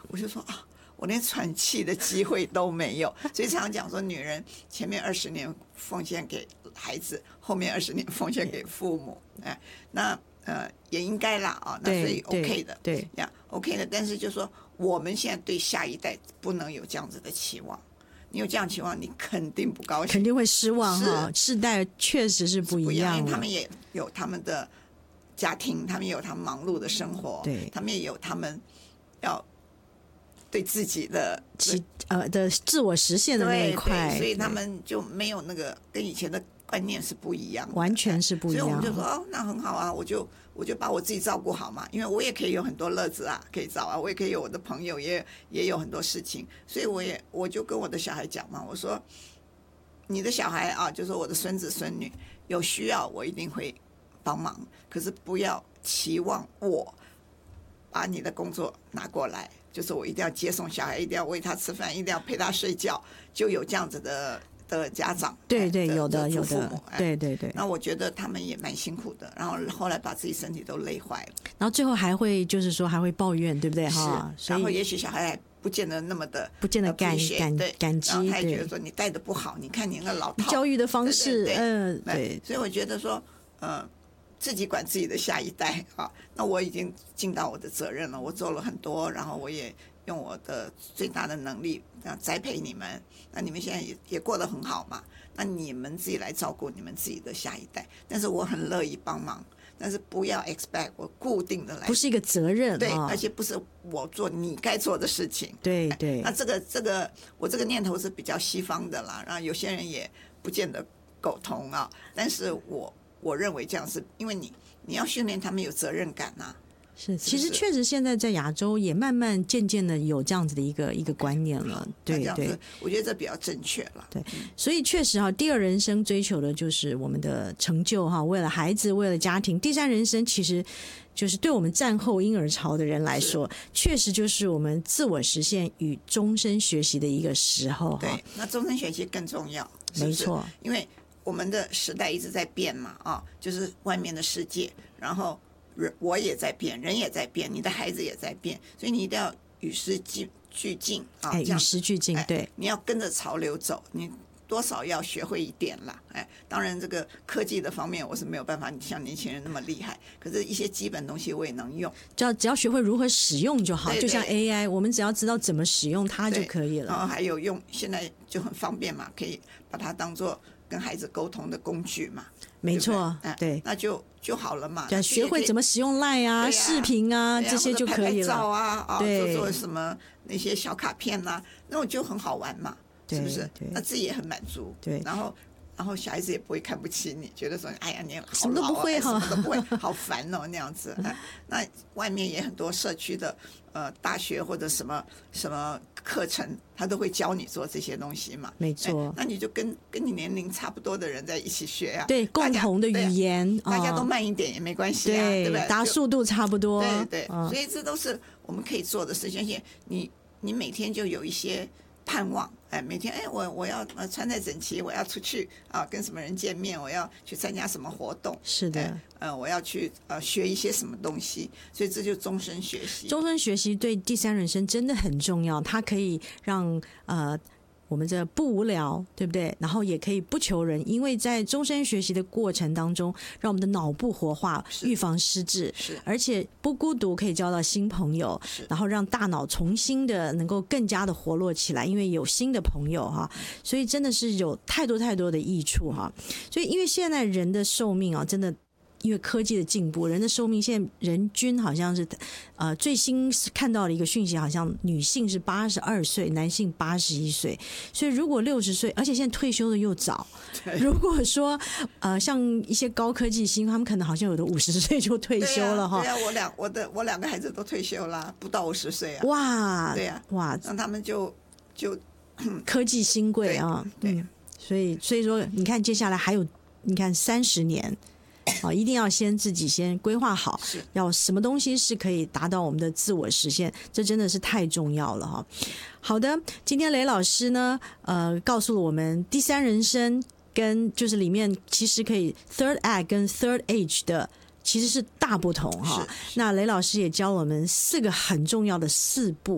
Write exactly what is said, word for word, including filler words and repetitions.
我就说啊，我连喘气的机会都没有。所以常常讲说，女人前面二十年奉献给孩子，后面二十年奉献给父母，哎，那呃也应该啦啊，那所以 OK 的， 对呀 OK 的。但是就说我们现在对下一代不能有这样子的期望。你有这样期望，你肯定不高兴， 肯定会失望哈。世代确实是不一样， 因为他们也有他们的家庭，他们也有他们忙碌的生活， 对， 他们也有他们要对自己的其呃的自我实现的那一块， 所以他们就没有那个跟以前的观念是不一样的， 完全是不一样。 所以我们就说哦，那很好啊，我就我就把我自己照顾好嘛，因为我也可以有很多乐子啊，可以找啊，我也可以有我的朋友，也也有很多事情，所以我也我就跟我的小孩讲嘛，我说你的小孩啊，就是我的孙子孙女有需要，我一定会帮忙，可是不要期望我把你的工作拿过来，就是我一定要接送小孩，一定要喂他吃饭，一定要陪他睡觉，就有这样子的。的家长， 对对， 有的有的， 对对对。 那我觉得他们也蛮辛苦的，然后后来把自己身体都累坏了， 然后最后还会就是说还会抱怨，对不对哈？然后也许小孩还不见得那么的不见得感感感激， 然后他也觉得说你带的不好，你看你那老套教育的方式，嗯，对。 所以我觉得说，呃，自己管自己的下一代啊，那我已经尽到我的责任了，我做了很多，然后我也。用我的最大的能力这样栽培你们，那你们现在也也过得很好嘛？那你们自己来照顾你们自己的下一代。但是我很乐意帮忙，但是不要 expect 我固定的来， 不是一个责任， 对，而且不是我做你该做的事情， 对对。 那这个这个我这个念头是比较西方的啦，然后有些人也不见得苟同啊。但是我我认为这样是因为你你要训练他们有责任感啊。 是，其实确实现在在亚洲也慢慢渐渐的有这样子的一个一个观念了，对对， 我觉得这比较正确了。 对，所以确实哈，第二人生追求的就是我们的成就哈，为了孩子，为了家庭。第三人生其实就是对我们战后婴儿潮的人来说，确实就是我们自我实现与终身学习的一个时候哈。 对，那终身学习更重要，是不是？ 没错， 因为我们的时代一直在变嘛，啊，就是外面的世界，然后。我也在变，人也在变，你的孩子也在变，所以你一定要与时俱进啊！ 哎，与时俱进，对、 哎，你要跟着潮流走，你多少要学会一点啦。哎，当然这个科技的方面我是没有办法像年轻人那么厉害，可是一些基本东西我也能用， 只要只要学会如何使用就好。 对对， 就像 A I， 我们只要知道怎么使用它就可以了。 然后还有用，现在就很方便嘛，可以把它当做跟孩子沟通的工具嘛。 没错， 对， 对， 那就就好了嘛。 对，学会怎么使用 LINE 啊、啊视频啊这些就可以了。 拍拍照啊，啊， 对， 做做什么那些小卡片啊，那种就很好玩嘛，是不是？那自己也很满足。 对， 然后然后小孩子也不会看不起你，觉得说哎呀你好老、啊、 什么都不会哈， 什么都不会，好烦哦那样子。那外面也很多社区的呃大学或者什么什么课程，他都会教你做这些东西嘛。 没错， 那你就跟跟你年龄差不多的人在一起学呀、啊。 对，共同的语言， 大家都慢一点也没关系啊， 对对不对？ 达速度差不多。 对对，所以这都是我们可以做的事情。而且你你每天就有一些盼望，哎，每天哎，我我要呃穿戴整齐，我要出去啊，跟什么人见面，我要去参加什么活动， 是的， 哎、呃，我要去呃学一些什么东西，所以这就终身学习。 终身学习对第三人生真的很重要，它可以让呃。我们这不无聊，对不对？然后也可以不求人，因为在终身学习的过程当中，让我们的脑部活化，预防失智， 是， 而且不孤独，可以交到新朋友，然后让大脑重新的能够更加的活络起来，因为有新的朋友哈，所以真的是有太多太多的益处哈。所以因为现在人的寿命啊，真的。因为科技的进步，人的寿命现在人均好像是，呃，最新看到的一个讯息，好像女性是八十二岁，男性八十一岁。所以如果六十岁，而且现在退休的又早，如果说呃，像一些高科技新，他们可能好像有的五十岁就退休了哈。 对啊，我两我的我两个孩子都退休了，不到五十岁啊。 哇， 对啊， 哇， 让他们就就科技新贵啊， 对， 嗯，所以所以说，你看接下来还有，你看三十年。啊，一定要先自己先规划好，要什么东西是可以达到我们的自我实现，这真的是太重要了哈。好的，今天雷老师呢，呃，告诉了我们第三人生跟就是里面其实可以 third act 跟 third age 的其实是大不同哈。那雷老师也教我们四个很重要的四步。